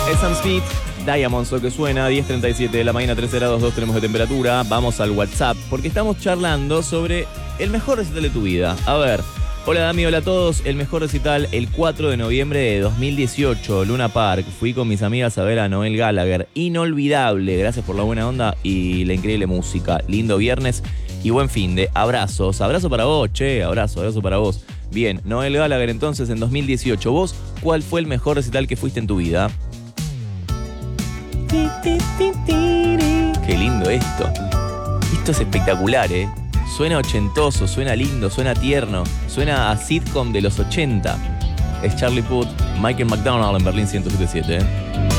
Es Sam Smith, Diamonds, lo que suena, 10:37 de la mañana, 13 grados 2 tenemos de temperatura. Vamos al WhatsApp, porque estamos charlando sobre el mejor recital de tu vida. A ver, hola Dami, hola a todos. El mejor recital, el 4 de noviembre de 2018, Luna Park. Fui con mis amigas a ver a Noel Gallagher. Inolvidable, gracias por la buena onda y la increíble música. Lindo viernes y buen fin de abrazos. Abrazo para vos, che, abrazo para vos. Bien, Noel Gallagher entonces en 2018. ¿Vos cuál fue el mejor recital que fuiste en tu vida? Qué lindo esto. Esto es espectacular, ¿eh? Suena ochentoso, suena lindo, suena tierno, suena a sitcom de los 80. Es Charlie Puth, Michael McDonald en Berlín 107.7, ¿eh?